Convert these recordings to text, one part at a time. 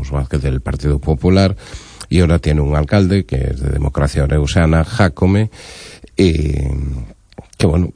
Carlos Vázquez del Partido Popular, y ahora tiene un alcalde que es de Democracia Oreusana, Jácome, que bueno,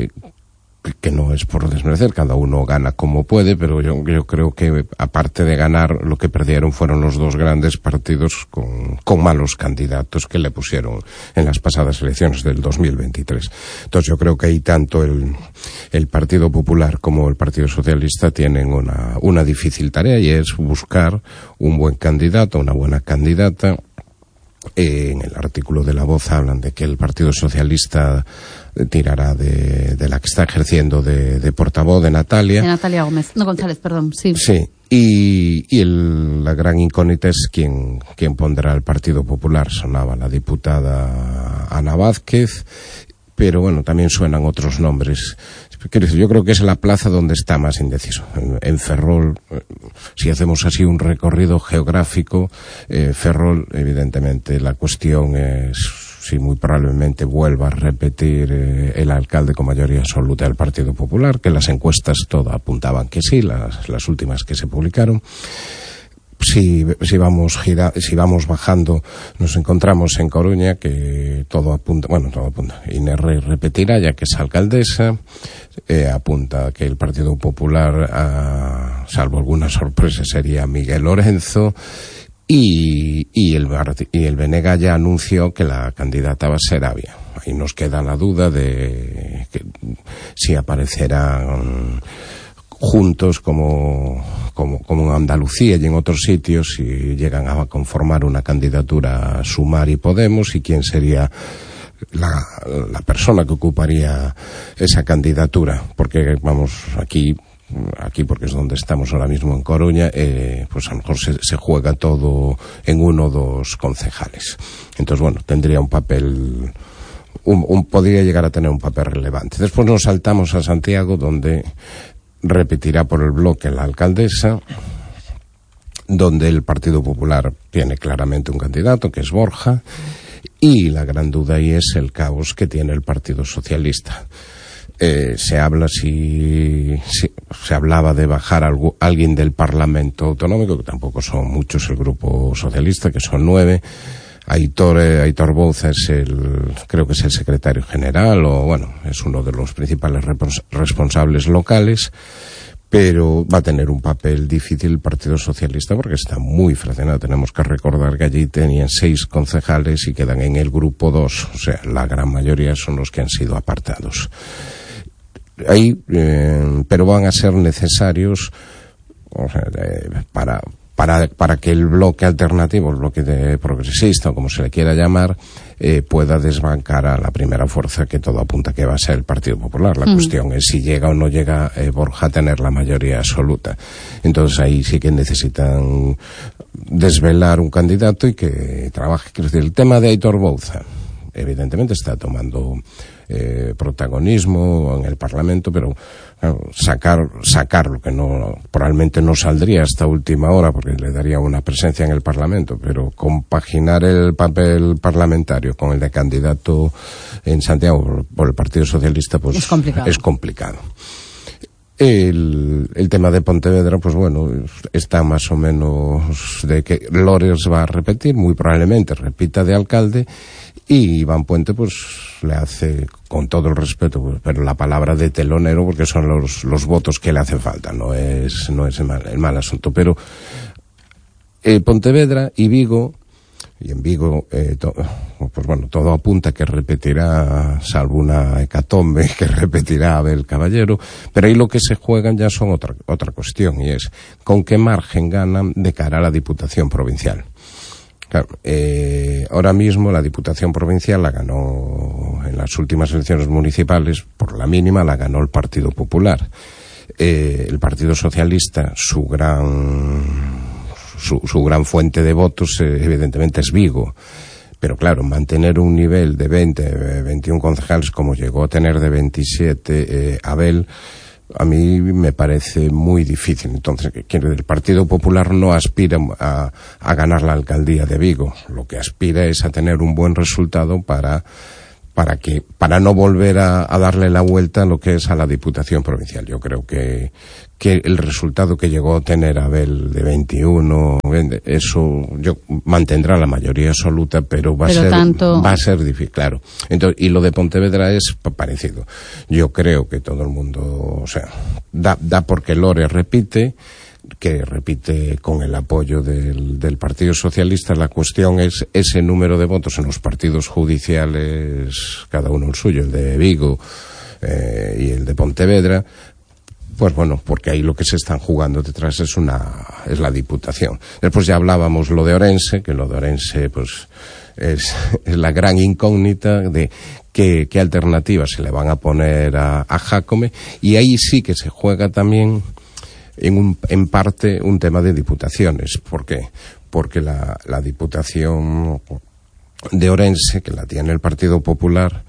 que no es por desmerecer, cada uno gana como puede, pero yo creo que aparte de ganar, lo que perdieron fueron los dos grandes partidos con malos candidatos que le pusieron en las pasadas elecciones del 2023. Entonces yo creo que ahí tanto el Partido Popular como el Partido Socialista tienen una difícil tarea, y es buscar un buen candidato, una buena candidata. En el artículo de La Voz hablan de que el Partido Socialista tirará de la que está ejerciendo de portavoz, de Natalia. De Natalia Gómez, no González, perdón, sí. Sí, y la gran incógnita es quién pondrá el Partido Popular. Sonaba la diputada Ana Vázquez, pero bueno, también suenan otros nombres. Yo creo que es la plaza donde está más indeciso. En Ferrol, si hacemos así un recorrido geográfico, Ferrol, evidentemente, la cuestión es si muy probablemente vuelva a repetir el alcalde con mayoría absoluta del Partido Popular, que las encuestas todas apuntaban que sí, las últimas que se publicaron. Si vamos bajando, nos encontramos en Coruña, que todo apunta. Inés Rey repetirá, ya que es alcaldesa, apunta que el Partido Popular, salvo alguna sorpresa, sería Miguel Lorenzo, y el Venega ya anunció que la candidata va a ser Avia. Ahí nos queda la duda de que si aparecerán juntos como en Andalucía y en otros sitios, si llegan a conformar una candidatura Sumar y Podemos, y quién sería la persona que ocuparía esa candidatura, porque vamos, aquí porque es donde estamos ahora mismo en Coruña, pues a lo mejor se juega todo en uno o dos concejales. Entonces bueno, tendría un papel, podría llegar a tener un papel relevante. Después nos saltamos a Santiago, donde repetirá por el bloque la alcaldesa, donde el Partido Popular tiene claramente un candidato, que es Borja, y la gran duda ahí es el caos que tiene el Partido Socialista. Se hablaba de bajar alguien del Parlamento Autonómico, que tampoco son muchos el Grupo Socialista, que son 9. Aitor Bouza creo que es el secretario general, es uno de los principales responsables locales, pero va a tener un papel difícil el Partido Socialista porque está muy fraccionado. Tenemos que recordar que allí tenían 6 concejales y quedan en el grupo 2, o sea, la gran mayoría son los que han sido apartados. Pero van a ser necesarios, para que el bloque alternativo, el bloque de progresista, o como se le quiera llamar, pueda desbancar a la primera fuerza, que todo apunta que va a ser el Partido Popular. La cuestión es si llega o no llega Borja a tener la mayoría absoluta. Entonces ahí sí que necesitan desvelar un candidato y que trabaje. Quiero decir, el tema de Aitor Bouza evidentemente está tomando protagonismo en el Parlamento, pero sacar lo que probablemente no saldría hasta última hora, porque le daría una presencia en el Parlamento, pero compaginar el papel parlamentario con el de candidato en Santiago por el Partido Socialista, pues es complicado. El tema de Pontevedra, pues bueno, está más o menos de que Lores va a repetir, muy probablemente repita de alcalde, y Iván Puente pues le hace, con todo el respeto, pero la palabra de telonero, porque son los votos que le hacen falta, no es el mal asunto. Pero Pontevedra y Vigo, y en Vigo todo apunta que repetirá, salvo una hecatombe, que repetirá Abel Caballero, pero ahí lo que se juegan ya son otra cuestión, y es con qué margen ganan de cara a la Diputación Provincial. Claro, ahora mismo la Diputación Provincial la ganó en las últimas elecciones municipales, por la mínima la ganó el Partido Popular. El Partido Socialista, su gran fuente de votos evidentemente es Vigo, pero claro, mantener un nivel de 21 concejales como llegó a tener de 27 Abel, a mí me parece muy difícil. Entonces, el Partido Popular no aspira a ganar la alcaldía de Vigo, lo que aspira es a tener un buen resultado para para no volver a darle la vuelta a lo que es a la Diputación Provincial. Yo creo que el resultado que llegó a tener Abel de 21, eso mantendrá la mayoría absoluta, pero va a ser difícil, claro. Entonces, y lo de Pontevedra es parecido. Yo creo que todo el mundo, o sea, da porque Lore repite con el apoyo del Partido Socialista. La cuestión es ese número de votos en los partidos judiciales, cada uno el suyo, el de Vigo y el de Pontevedra. Pues bueno, porque ahí lo que se están jugando detrás es la Diputación. Después ya hablábamos lo de Orense, que lo de Orense pues es la gran incógnita de qué alternativas se le van a poner a Jácome, y ahí sí que se juega también en parte un tema de diputaciones. ¿Por qué? Porque la Diputación de Orense, que la tiene el Partido Popular,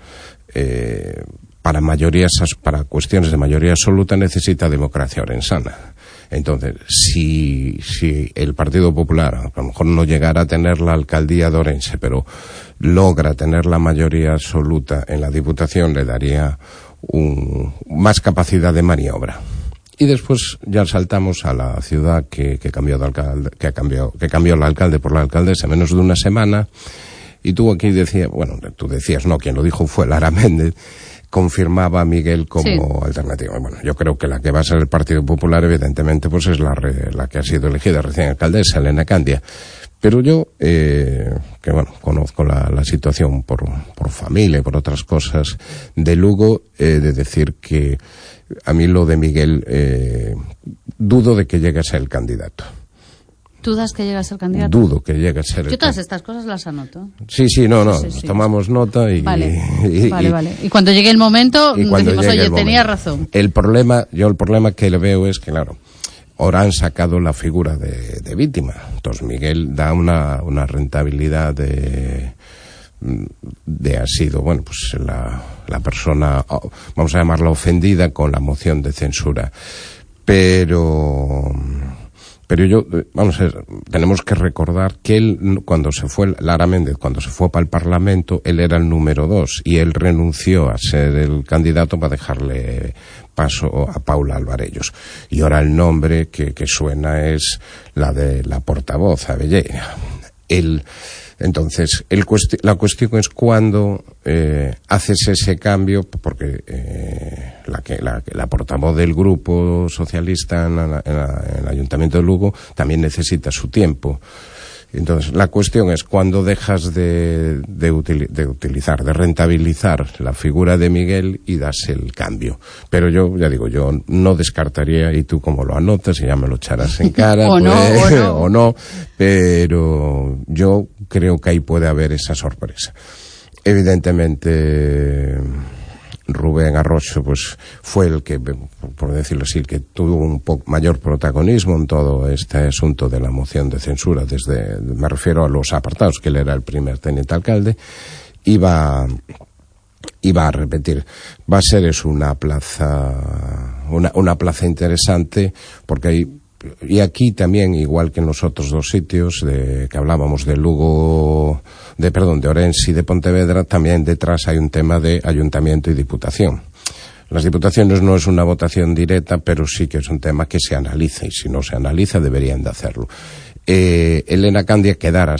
para cuestiones de mayoría absoluta necesita democracia orensana. Entonces, si el Partido Popular a lo mejor no llegara a tener la alcaldía de Orense, pero logra tener la mayoría absoluta en la Diputación, le daría más capacidad de maniobra. Y después ya saltamos a la ciudad que cambió de alcalde, que cambió el alcalde por la alcaldesa en menos de una semana. Y tú aquí decías, no, quien lo dijo fue Lara Méndez, confirmaba a Miguel como alternativa. Bueno, yo creo que la que va a ser el Partido Popular, evidentemente, pues es la que ha sido elegida recién alcaldesa, Elena Candia. Pero yo, conozco la situación por familia y por otras cosas de Lugo, de decir que a mí lo de Miguel, dudo de que llegue a ser el candidato. ¿Dudas que llegue a ser candidato? Dudo que llegue a ser. Yo todas estas cosas las anoto. Sí, tomamos nota y... Vale. Y cuando llegue el momento, decimos, oye, tenía razón. El problema que le veo es que, claro, ahora han sacado la figura de víctima. Entonces Miguel da una rentabilidad de ha sido, pues la persona, vamos a llamarla ofendida con la moción de censura. Pero tenemos que recordar que él, Lara Méndez, cuando se fue para el Parlamento, él era el número 2 y él renunció a ser el candidato para dejarle paso a Paula Alvarellos. Y ahora el nombre que suena es la de la portavoz, Abellera. Entonces, la cuestión es cuando haces ese cambio, porque la portavoz del grupo socialista en el Ayuntamiento de Lugo también necesita su tiempo. Entonces, la cuestión es cuando dejas de rentabilizar la figura de Miguel y das el cambio. Pero yo no descartaría, y tú como lo anotas y ya me lo echarás en cara, o no, pero yo creo que ahí puede haber esa sorpresa. Evidentemente, Rubén Arrocho pues fue el que, por decirlo así, el que tuvo un poco mayor protagonismo en todo este asunto de la moción de censura, me refiero a los apartados, que él era el primer teniente alcalde. Iba a repetir, va a ser una plaza interesante, porque y aquí también, igual que en los otros dos sitios que hablábamos de Lugo, de Orense y de Pontevedra, también detrás hay un tema de ayuntamiento y diputación. Las diputaciones no es una votación directa, pero sí que es un tema que se analiza, y si no se analiza deberían de hacerlo. Elena Candia quedara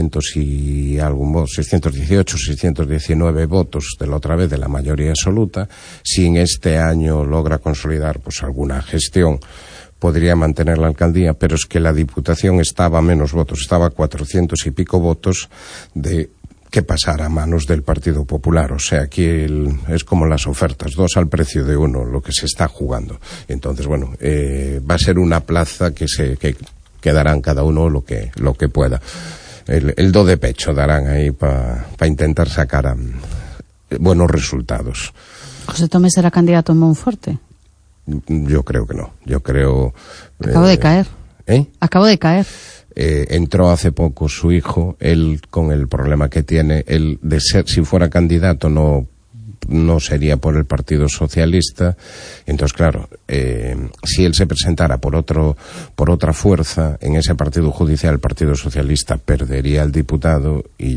618, 619 votos de la otra vez de la mayoría absoluta. Si en este año logra consolidar alguna gestión, podría mantener la alcaldía, pero es que la Diputación estaba a menos votos, estaba a 400 y pico votos de que pasara a manos del Partido Popular. O sea, aquí es como las ofertas, 2 al precio de 1, lo que se está jugando. Entonces, va a ser una plaza que darán cada uno lo que pueda. El do de pecho darán ahí para intentar sacar buenos resultados. ¿José Tomé será candidato en Monforte? Yo creo que no. Acabo de caer. Acabo de caer. Entró hace poco su hijo, él con el problema que tiene, si fuera candidato no no sería por el Partido Socialista. Entonces, claro, si él se presentara por otra fuerza, en ese partido judicial el Partido Socialista perdería el diputado y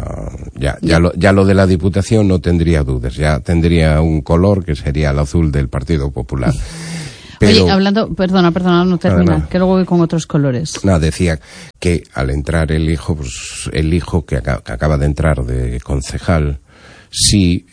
ya lo de la Diputación no tendría dudas, ya tendría un color que sería el azul del Partido Popular. Pero, oye, hablando, perdona, no termina, que luego voy con otros colores. No, decía que al entrar el hijo que acaba de entrar de concejal, sí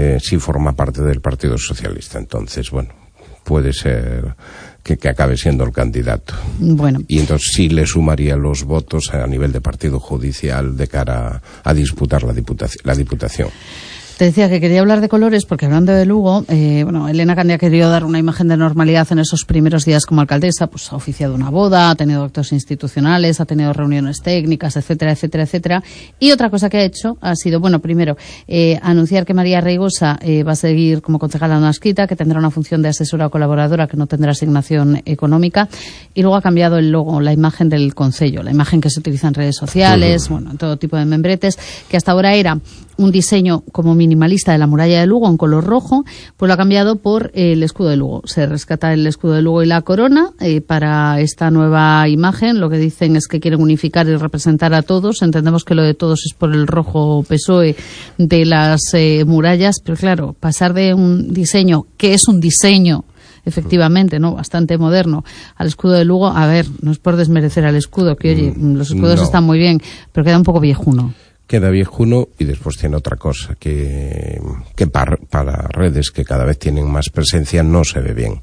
forma parte del Partido Socialista. Entonces, bueno, puede ser que acabe siendo el candidato. Bueno. Y entonces sí le sumaría los votos a nivel de partido judicial de cara a disputar la Diputación. Te decía que quería hablar de colores porque, hablando de Lugo, Elena Candia ha querido dar una imagen de normalidad en esos primeros días como alcaldesa. Pues ha oficiado una boda, ha tenido actos institucionales, ha tenido reuniones técnicas, etcétera, etcétera, etcétera. Y otra cosa que ha hecho ha sido, primero, anunciar que María Reigosa va a seguir como concejala no adscrita, que tendrá una función de asesora o colaboradora, que no tendrá asignación económica. Y luego ha cambiado el logo, la imagen del concello, la imagen que se utiliza en redes sociales, en todo tipo de membretes, que hasta ahora era un diseño como minimalista de la muralla de Lugo en color rojo, pues lo ha cambiado por el escudo de Lugo. Se rescata el escudo de Lugo y la corona para esta nueva imagen. Lo que dicen es que quieren unificar y representar a todos. Entendemos que lo de todos es por el rojo PSOE de las murallas, pero claro, pasar de un diseño que es un diseño efectivamente, ¿no?, bastante moderno, al escudo de Lugo, a ver, no es por desmerecer al escudo, que oye, los escudos están muy bien, pero queda un poco viejuno. Queda viejuno, y después tiene otra cosa, que para redes que cada vez tienen más presencia no se ve bien.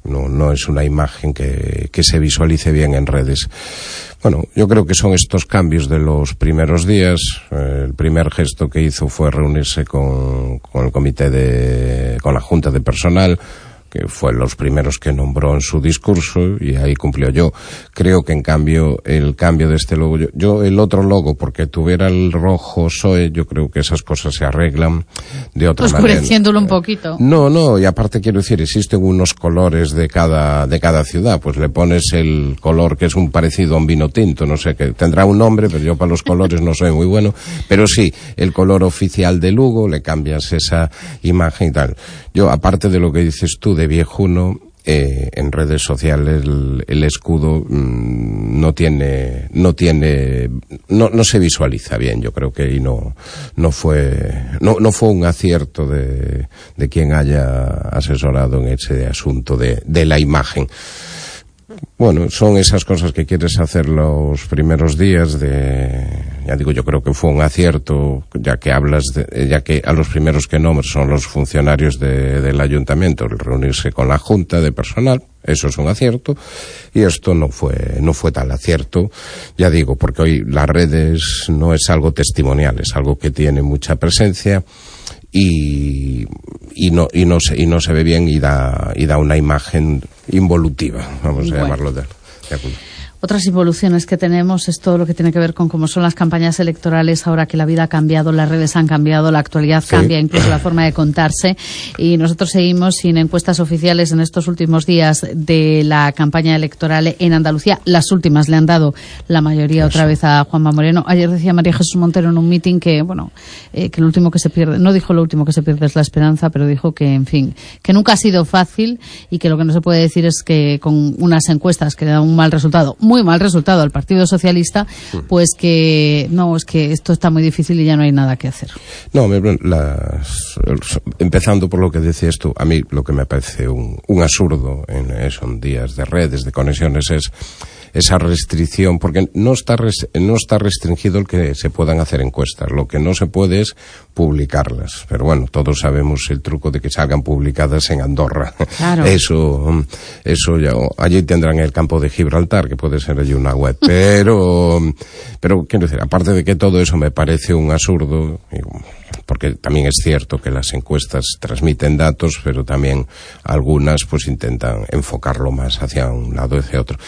No es una imagen que se visualice bien en redes. Bueno, yo creo que son estos cambios de los primeros días. El primer gesto que hizo fue reunirse con el comité con la Junta de Personal, que fue los primeros que nombró en su discurso, y ahí cumplió. Yo creo que en cambio el cambio de este logo, yo el otro logo, porque tuviera el rojo PSOE, yo creo que esas cosas se arreglan de otra manera. Oscureciéndolo un poquito. No, y aparte quiero decir, existen unos colores de cada ciudad, pues le pones el color que es un parecido a un vino tinto, no sé, que tendrá un nombre, pero yo para los colores no soy muy bueno, pero sí, el color oficial de Lugo, le cambias esa imagen y tal. Yo, aparte de lo que dices tú de viejuno, en redes sociales el escudo no se visualiza bien. Yo creo que ahí no fue un acierto de quien haya asesorado en ese asunto de la imagen. Bueno, son esas cosas que quieres hacer los primeros días ya digo, yo creo que fue un acierto, ya que a los primeros que nombres son los funcionarios del ayuntamiento, el reunirse con la Junta de Personal, eso es un acierto, y esto no fue tal acierto, ya digo, porque hoy las redes no es algo testimonial, es algo que tiene mucha presencia, y no se ve bien, y da una imagen involutiva, vamos a llamarlo de acuerdo. Otras involuciones que tenemos es todo lo que tiene que ver con cómo son las campañas electorales, ahora que la vida ha cambiado, las redes han cambiado, la actualidad cambia, incluso la forma de contarse, y nosotros seguimos sin encuestas oficiales en estos últimos días de la campaña electoral en Andalucía. Las últimas le han dado la mayoría otra vez a Juanma Moreno. Ayer decía María Jesús Montero en un meeting que lo último que se pierde, no dijo lo último que se pierde es la esperanza, pero dijo que, en fin, que nunca ha sido fácil, y que lo que no se puede decir es que con unas encuestas que dan un mal resultado, muy mal resultado al Partido Socialista, pues que no, es que esto está muy difícil y ya no hay nada que hacer. No, empezando por lo que decías tú, a mí lo que me parece un absurdo son días de redes, de conexiones, es esa restricción, porque no está restringido el que se puedan hacer encuestas, lo que no se puede es publicarlas, pero bueno, todos sabemos el truco de que salgan publicadas en Andorra. Claro. Eso ya, allí tendrán el campo de Gibraltar, que puede ser allí una web, pero quiero decir, aparte de que todo eso me parece un absurdo, porque también es cierto que las encuestas transmiten datos, pero también algunas pues intentan enfocarlo más hacia un lado hacia otro.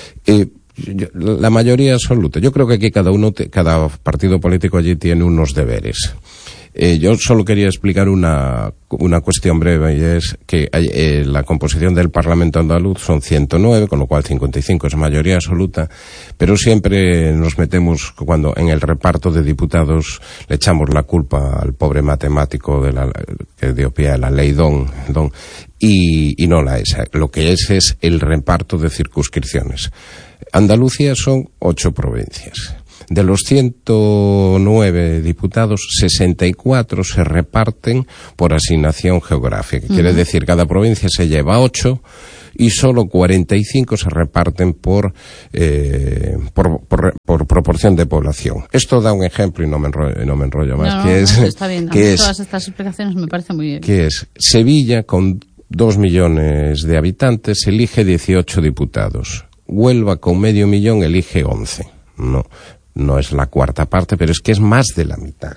La mayoría absoluta. Yo creo que aquí cada partido político allí tiene unos deberes. Yo solo quería explicar una cuestión breve, y es que la composición del Parlamento andaluz son 109, con lo cual 55 es mayoría absoluta, pero siempre nos metemos, cuando en el reparto de diputados le echamos la culpa al pobre matemático que dio pie a la ley Don, y no la es. Lo que es el reparto de circunscripciones. Andalucía son 8 provincias. De los 109 diputados, 64 se reparten por asignación geográfica. Quiere decir, cada provincia se lleva 8 y solo 45 se reparten por proporción de población. Esto da un ejemplo y no me enrollo más. Está bien. Todas estas explicaciones me parecen muy bien. Que es Sevilla, con 2 millones de habitantes, elige 18 diputados. Huelva, con 500.000, elige 11. No es la cuarta parte, pero es que es más de la mitad.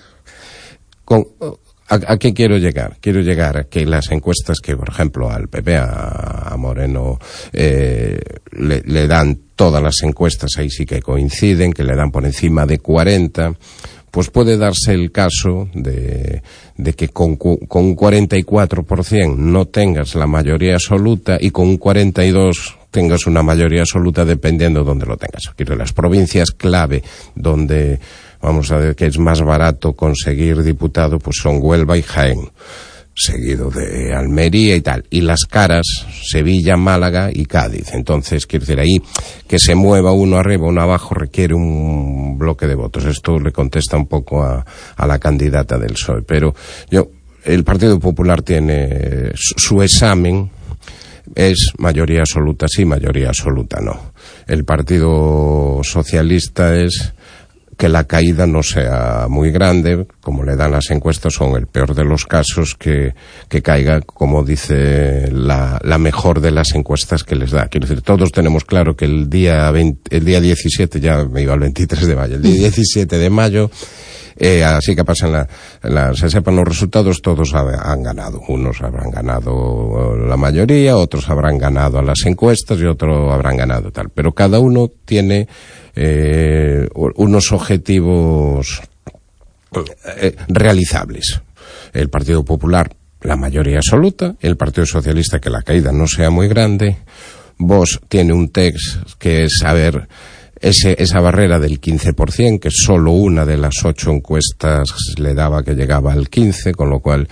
¿A qué quiero llegar? Quiero llegar a que las encuestas que, por ejemplo, al PP, a Moreno, le dan todas las encuestas, ahí sí que coinciden, que le dan por encima de 40, pues puede darse el caso de que con un 44% no tengas la mayoría absoluta y con un 42% tengas una mayoría absoluta dependiendo de dónde lo tengas. Quiero las provincias clave donde vamos a ver que es más barato conseguir diputado, pues son Huelva y Jaén, seguido de Almería y tal. Y las caras, Sevilla, Málaga y Cádiz. Entonces, quiero decir, ahí que se mueva uno arriba, uno abajo, requiere un bloque de votos. Esto le contesta un poco a la candidata del PSOE. Pero el Partido Popular tiene su examen. Es mayoría absoluta sí, mayoría absoluta no. El Partido Socialista es que la caída no sea muy grande, como le dan las encuestas, son el peor de los casos que caiga, como dice la mejor de las encuestas que les da. Quiero decir, todos tenemos claro que el día 17, ya me iba al 23 de mayo, el día 17 de mayo, así que pasan se sepan los resultados, todos han ganado. Unos habrán ganado la mayoría, otros habrán ganado a las encuestas y otros habrán ganado tal. Pero cada uno tiene unos objetivos realizables. El Partido Popular, la mayoría absoluta. El Partido Socialista, que la caída no sea muy grande. Vox tiene un texto que es saber esa barrera del 15%, que solo una de las 8 encuestas le daba que llegaba al 15%, con lo cual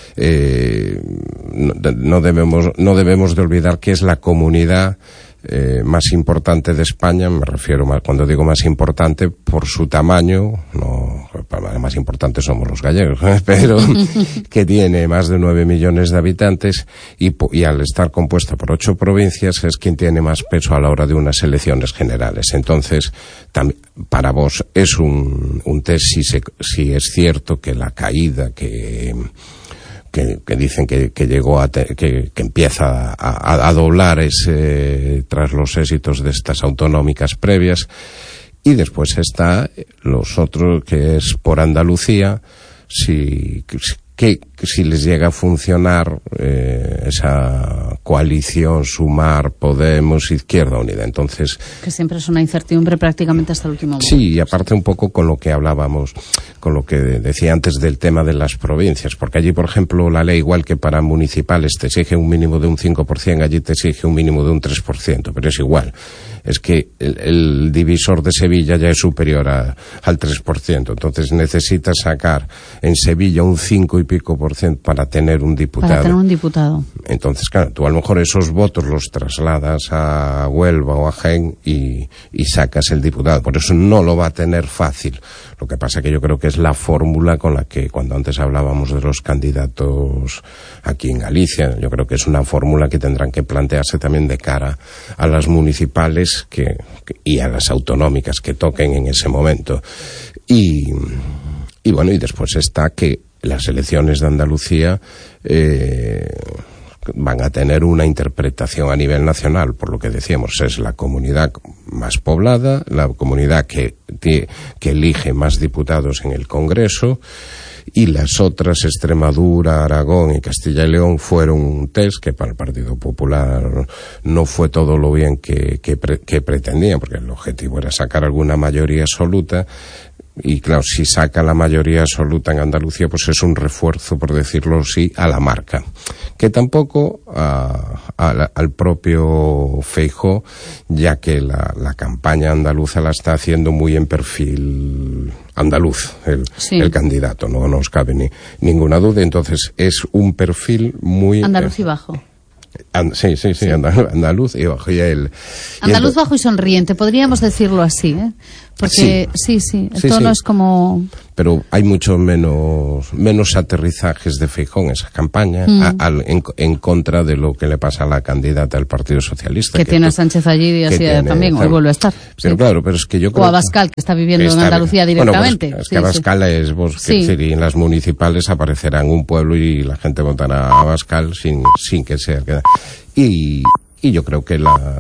no debemos de olvidar que es la comunidad más importante de España. Me refiero, cuando digo más importante, por su tamaño, no, más importante somos los gallegos, pero que tiene más de 9 millones de habitantes y al estar compuesta por 8 provincias es quien tiene más peso a la hora de unas elecciones generales. Entonces, para vos es un test si es cierto que la caída que dicen que llegó que empieza a doblar tras los éxitos de estas autonómicas previas. Y después está los otros, que es por Andalucía, si les llega a funcionar esa coalición Sumar, Podemos, Izquierda Unida. Entonces, que siempre es una incertidumbre prácticamente hasta el último momento. Sí, y aparte un poco con lo que hablábamos, con lo que decía antes del tema de las provincias, porque allí, por ejemplo, la ley, igual que para municipales, te exige un mínimo de un 5%, allí te exige un mínimo de un 3%, pero es igual. Es que el divisor de Sevilla ya es superior al 3%, entonces necesitas sacar en Sevilla un 5 y pico % para tener un diputado. Para tener un diputado. Entonces, claro, tú a lo mejor esos votos los trasladas a Huelva o a Jaén y sacas el diputado. Por eso no lo va a tener fácil. Lo que pasa que yo creo que es la fórmula con la que, cuando antes hablábamos de los candidatos aquí en Galicia, yo creo que es una fórmula que tendrán que plantearse también de cara a las municipales y a las autonómicas que toquen en ese momento. Y bueno, y después está que las elecciones de Andalucía van a tener una interpretación a nivel nacional, por lo que decíamos, es la comunidad más poblada, la comunidad que elige más diputados en el Congreso, y las otras, Extremadura, Aragón y Castilla y León, fueron un test que para el Partido Popular no fue todo lo bien que pretendían, porque el objetivo era sacar alguna mayoría absoluta. Y claro, si saca la mayoría absoluta en Andalucía, pues es un refuerzo, por decirlo así, a la marca. Que tampoco al propio Feijóo, ya que la campaña andaluza la está haciendo muy en perfil andaluz, el candidato, no nos cabe ninguna duda. Entonces es un perfil muy... Andaluz y bajo. Sí, andaluz y bajo. Andaluz bajo y sonriente, podríamos decirlo así, ¿eh? Porque sí, el tono es como... Pero hay mucho menos aterrizajes de Feijóo en esa campaña en contra de lo que le pasa a la candidata del Partido Socialista. Que tiene a Sánchez allí y así también, hoy vuelve a estar. Pero claro, pero es que yo creo... O Abascal, que está viviendo en Andalucía directamente. Bueno, pues, es que Abascal es decir, y en las municipales aparecerá en un pueblo y la gente votará a Abascal sin que sea... Y yo creo que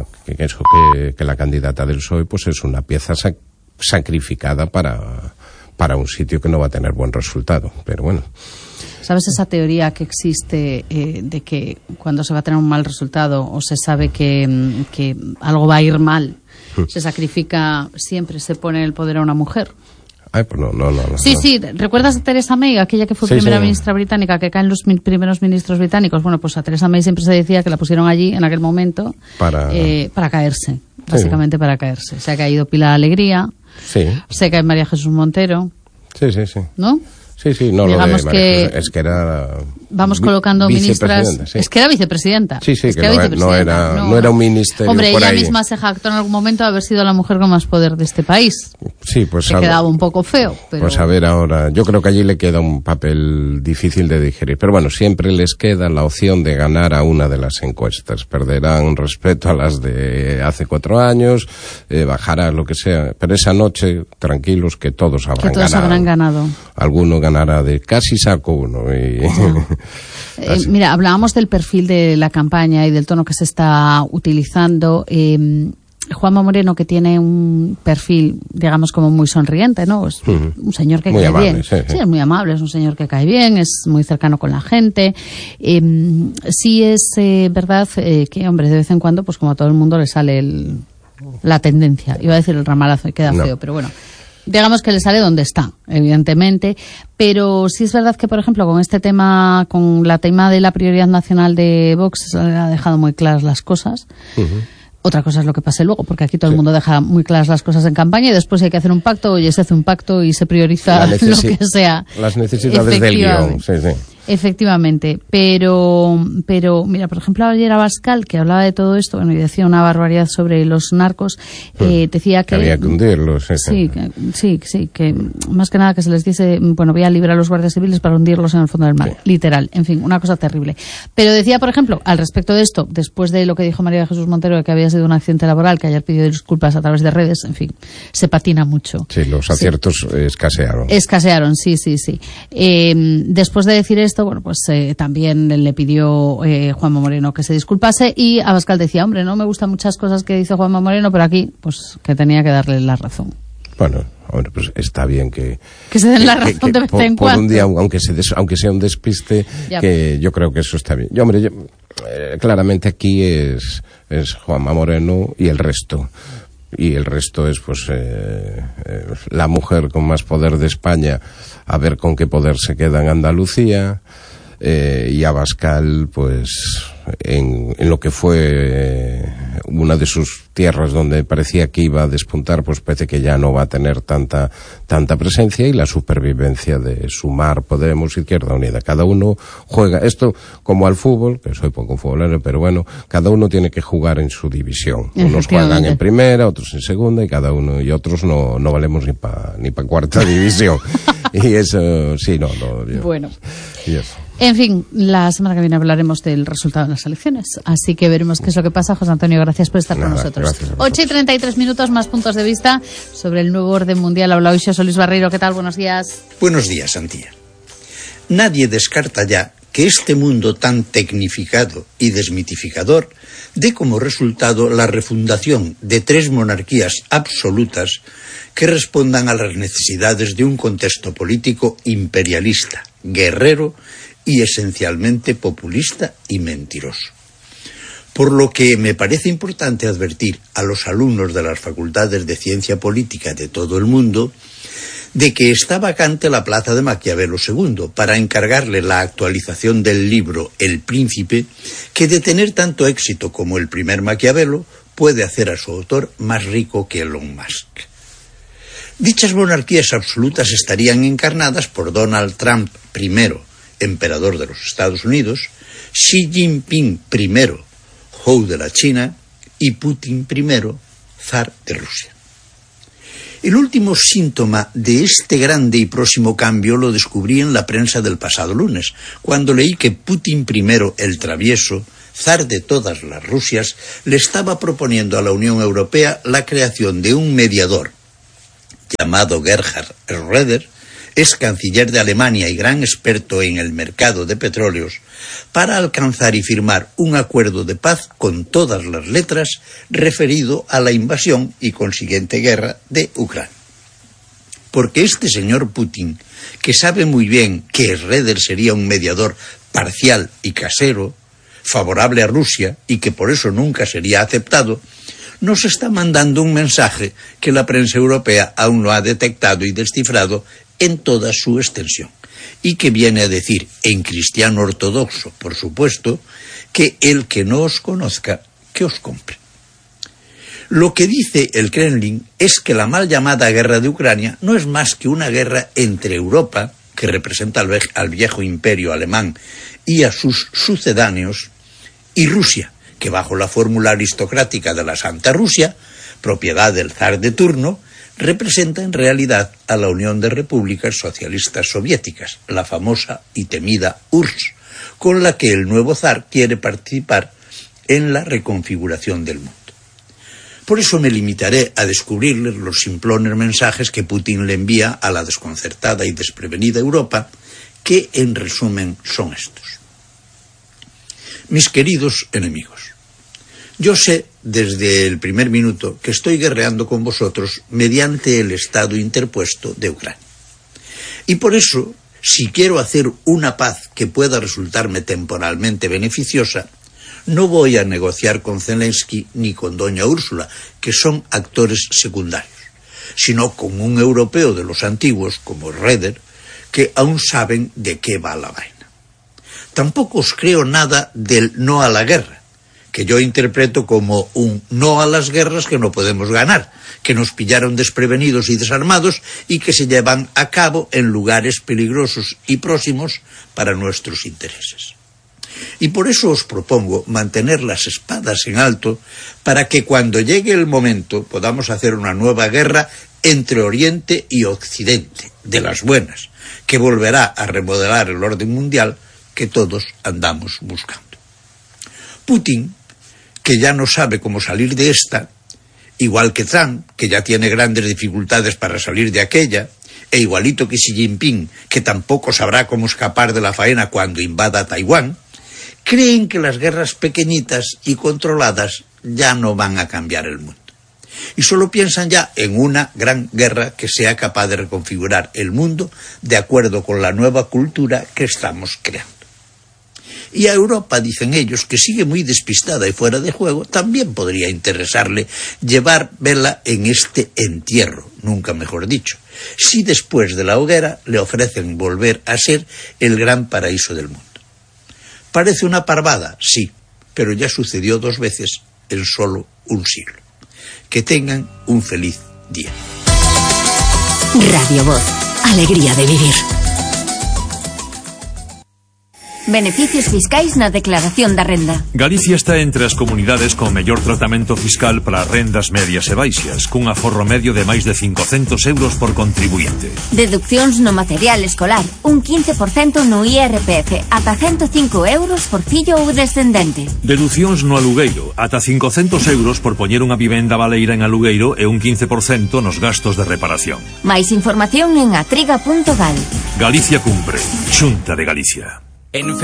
la candidata del PSOE pues es una pieza sacrificada para un sitio que no va a tener buen resultado, pero bueno. ¿Sabes esa teoría que existe de que cuando se va a tener un mal resultado o se sabe que algo va a ir mal, se sacrifica, siempre se pone el poder a una mujer? Ay, pues no. Sí, ¿recuerdas a Theresa May, aquella que fue primera ministra británica, que caen los primeros ministros británicos? Bueno, pues a Theresa May siempre se decía que la pusieron allí en aquel momento para caerse, básicamente para caerse. Se ha caído Pilar Alegría, se cae María Jesús Montero. Sí. ¿No? Sí, no, digamos lo de María, es que era... Vamos colocando ministras... Sí. Es que era vicepresidenta. Sí, que no era un ministerio. Hombre, por ella ahí. Misma se jactó en algún momento de haber sido la mujer con más poder de este país. Sí, pues... Que quedaba un poco feo, pero... Pues a ver ahora, yo creo que allí le queda un papel difícil de digerir. Pero bueno, siempre les queda la opción de ganar a una de las encuestas. Perderán respeto a las de hace 4 años, bajará lo que sea. Pero esa noche, tranquilos, que todos habrán ganado. Alguno ganará de casi saco uno. Mira, hablábamos del perfil de la campaña y del tono que se está utilizando. Juanma Moreno, que tiene un perfil, digamos, como muy sonriente, ¿no? Es un señor que cae bien. Sí, es muy amable, es un señor que cae bien, es muy cercano con la gente. Sí es verdad que, hombre, de vez en cuando, pues como a todo el mundo le sale la tendencia. Iba a decir el ramalazo y queda feo, pero bueno. Digamos que le sale donde está, evidentemente, pero sí es verdad que, por ejemplo, con este tema, con la tema de la prioridad nacional de Vox, se ha dejado muy claras las cosas. Otra cosa es lo que pase luego, porque aquí todo el mundo deja muy claras las cosas en campaña y después hay que hacer un pacto, oye, se hace un pacto y se prioriza lo que sea. Las necesidades del guión, sí. Efectivamente, pero mira, por ejemplo, ayer Abascal, que hablaba de todo esto, bueno, y decía una barbaridad sobre los narcos, decía que había que hundirlos. Sí, que más que nada que se les diese, bueno, vía libre a los guardias civiles para hundirlos en el fondo del mar, literal, en fin, una cosa terrible. Pero decía, por ejemplo, al respecto de esto, después de lo que dijo María Jesús Montero, de que había sido un accidente laboral, que ayer pidió disculpas a través de redes, en fin, se patina mucho. Sí, los aciertos escasearon. Escasearon, sí. Después de decir esto, bueno, pues también le pidió Juanma Moreno que se disculpase y Abascal decía, hombre, no me gustan muchas cosas que dice Juanma Moreno, pero aquí, pues que tenía que darle la razón. Bueno, hombre, pues está bien que se den la razón de vez en cuando. Por un día, aunque sea un despiste, que yo creo que eso está bien. Claramente aquí es Juanma Moreno y el resto. Y el resto es, pues, la mujer con más poder de España, a ver con qué poder se queda en Andalucía, y Abascal, pues, en lo que fue una de sus tierras donde parecía que iba a despuntar, pues parece que ya no va a tener tanta presencia, y la supervivencia de Sumar, Podemos, Izquierda Unida. Cada uno juega esto como al fútbol, que soy poco futbolero, pero bueno, cada uno tiene que jugar en su división. Unos juegan en primera, otros en segunda, y otros no valemos ni pa cuarta división. Y eso, sí, no. Bueno. Y eso. En fin, la semana que viene hablaremos del resultado de las elecciones, así que veremos qué es lo que pasa. José Antonio, gracias por estar con nosotros. 8:33, más puntos de vista sobre el nuevo orden mundial. Habla hoy Solís Barreiro. ¿Qué tal? Buenos días. Buenos días, Antía. Nadie descarta ya que este mundo tan tecnificado y desmitificador dé como resultado la refundación de 3 monarquías absolutas que respondan a las necesidades de un contexto político imperialista, guerrero y esencialmente populista y mentiroso. Por lo que me parece importante advertir a los alumnos de las facultades de Ciencia Política de todo el mundo de que está vacante la plaza de Maquiavelo II para encargarle la actualización del libro El Príncipe, que de tener tanto éxito como el primer Maquiavelo puede hacer a su autor más rico que Elon Musk. Dichas monarquías absolutas estarían encarnadas por Donald Trump I, emperador de los Estados Unidos, Xi Jinping I, Hou de la China, y Putin I, zar de Rusia. El último síntoma de este grande y próximo cambio lo descubrí en la prensa del pasado lunes, cuando leí que Putin I, el travieso, zar de todas las Rusias, le estaba proponiendo a la Unión Europea la creación de un mediador, llamado Gerhard Schröder, es canciller de Alemania y gran experto en el mercado de petróleos, para alcanzar y firmar un acuerdo de paz con todas las letras referido a la invasión y consiguiente guerra de Ucrania. Porque este señor Putin, que sabe muy bien que Schröder sería un mediador parcial y casero, favorable a Rusia y que por eso nunca sería aceptado, nos está mandando un mensaje que la prensa europea aún no ha detectado y descifrado en toda su extensión, y que viene a decir, en cristiano ortodoxo, por supuesto, que el que no os conozca, que os compre. Lo que dice el Kremlin es que la mal llamada guerra de Ucrania no es más que una guerra entre Europa, que representa al viejo imperio alemán, y a sus sucedáneos, y Rusia, que bajo la fórmula aristocrática de la Santa Rusia, propiedad del zar de turno, representa en realidad a la Unión de Repúblicas Socialistas Soviéticas, la famosa y temida URSS, con la que el nuevo zar quiere participar en la reconfiguración del mundo. Por eso me limitaré a descubrirles los simplones mensajes que Putin le envía a la desconcertada y desprevenida Europa, que en resumen son estos. Mis queridos enemigos, yo sé desde el primer minuto que estoy guerreando con vosotros mediante el estado interpuesto de Ucrania. Y por eso, si quiero hacer una paz que pueda resultarme temporalmente beneficiosa, no voy a negociar con Zelensky ni con doña Úrsula, que son actores secundarios, sino con un europeo de los antiguos, como Schröder, que aún saben de qué va la vaina. Tampoco os creo nada del no a la guerra, que yo interpreto como un no a las guerras que no podemos ganar, que nos pillaron desprevenidos y desarmados y que se llevan a cabo en lugares peligrosos y próximos para nuestros intereses. Y por eso os propongo mantener las espadas en alto para que cuando llegue el momento podamos hacer una nueva guerra entre Oriente y Occidente, de las buenas, que volverá a remodelar el orden mundial que todos andamos buscando. Putin, que ya no sabe cómo salir de esta, igual que Trump, que ya tiene grandes dificultades para salir de aquella, e igualito que Xi Jinping, que tampoco sabrá cómo escapar de la faena cuando invada Taiwán, creen que las guerras pequeñitas y controladas ya no van a cambiar el mundo. Y solo piensan ya en una gran guerra que sea capaz de reconfigurar el mundo de acuerdo con la nueva cultura que estamos creando. Y a Europa, dicen ellos, que sigue muy despistada y fuera de juego, también podría interesarle llevar vela en este entierro, nunca mejor dicho, si después de la hoguera le ofrecen volver a ser el gran paraíso del mundo. Parece una parvada, sí, pero ya sucedió 2 veces en solo un siglo. Que tengan un feliz día. Radio Voz, alegría de vivir. Beneficios fiscais na declaración da renda. Galicia está entre as comunidades con mellor tratamento fiscal para rendas medias e baixas, cun aforro medio de máis de 500 euros por contribuinte. Deduccións no material escolar, un 15% no IRPF, ata 105 euros por fillo ou descendente. Deducións no alugueiro, ata 500 euros por poñer unha vivenda baleira en alugueiro e un 15% nos gastos de reparación. Máis información en atriga.gal. Galicia cumpre. Xunta de Galicia. En